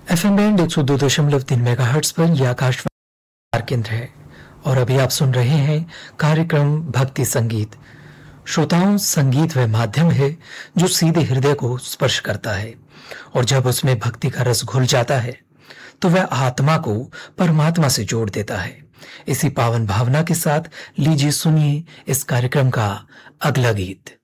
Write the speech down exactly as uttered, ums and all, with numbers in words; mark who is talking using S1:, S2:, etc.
S1: FM band एक सौ दो दशमलव तीन मेगाहर्ट्ज पर यह आकाशवाणी केंद्र है और अभी आप सुन रहे हैं कार्यक्रम भक्ति संगीत। श्रोताओं, संगीत वह माध्यम है जो सीधे हृदय को स्पर्श करता है और जब उसमें भक्ति का रस घुल जाता है तो वह आत्मा को परमात्मा से जोड़ देता है। इसी पावन भावना के साथ लीजिए सुनिए इस कार्यक्रम का अगला गीत।